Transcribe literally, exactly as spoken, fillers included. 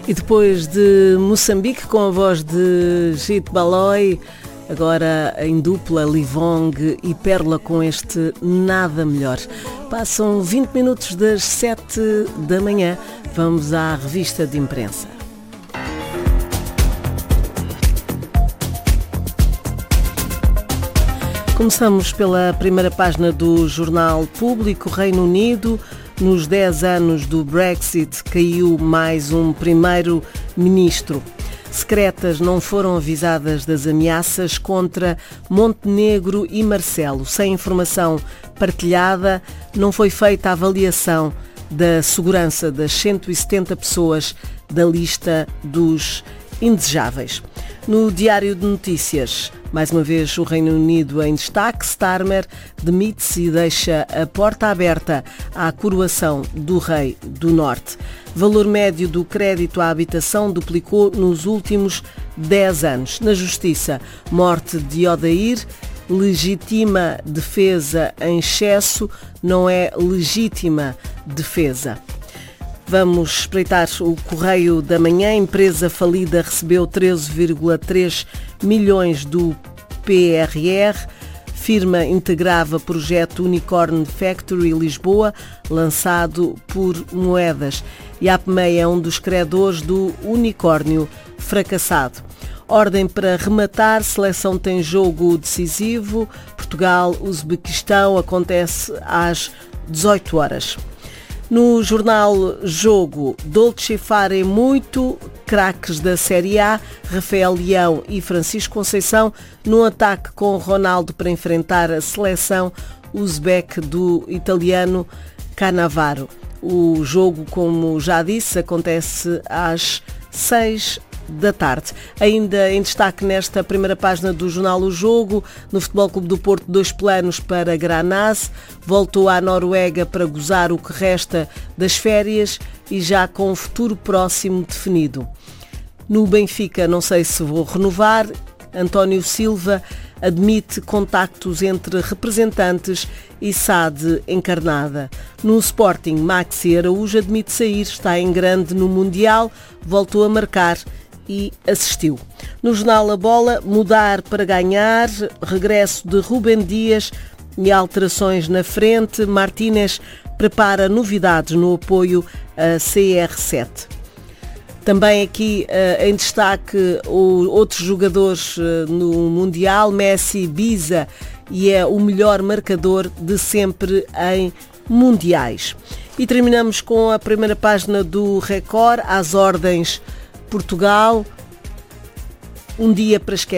E depois de Moçambique, com a voz de Jit Baloi, agora em dupla Livong e Perla com este Nada Melhor. Passam vinte minutos das sete da manhã. Vamos à revista de imprensa. Começamos pela primeira página do Jornal Público. Reino Unido, nos dez anos do Brexit, caiu mais um primeiro-ministro. Secretas não foram avisadas das ameaças contra Montenegro e Marcelo. Sem informação partilhada, não foi feita a avaliação da segurança das cento e setenta pessoas da lista dos indesejáveis. No Diário de Notícias, mais uma vez o Reino Unido em destaque. Starmer demite-se e deixa a porta aberta à coroação do Rei do Norte. Valor médio do crédito à habitação duplicou nos últimos dez anos. Na Justiça, morte de Odair, legitima defesa em excesso, não é legítima defesa. Vamos espreitar o Correio da Manhã. Empresa falida recebeu treze vírgula três milhões do P R R. Firma integrava projeto Unicorn Factory Lisboa, lançado por Moedas. E a APMEI é um dos credores do unicórnio fracassado. Ordem para rematar, seleção tem jogo decisivo. Portugal-Uzbequistão acontece às dezoito horas. No jornal Jogo, Dolce Fare muito, craques da Série A, Rafael Leão e Francisco Conceição, no ataque com Ronaldo para enfrentar a seleção uzbeque do italiano Cannavaro. O jogo, como já disse, acontece às seis da tarde. Ainda em destaque nesta primeira página do jornal O Jogo, no Futebol Clube do Porto, dois planos para Granás, voltou à Noruega para gozar o que resta das férias e já com o futuro próximo definido. No Benfica, não sei se vou renovar. António Silva admite contactos entre representantes e S A D encarnada. No Sporting, Maxi Araújo admite sair, está em grande no Mundial, voltou a marcar e assistiu. No jornal A Bola, mudar para ganhar, regresso de Rubem Dias e alterações na frente. Martínez prepara novidades no apoio a C R sete. Também aqui uh, em destaque o, outros jogadores uh, no Mundial, Messi, Biza, e é o melhor marcador de sempre em mundiais. E terminamos com a primeira página do Record, às ordens Portugal, um dia para esquecer.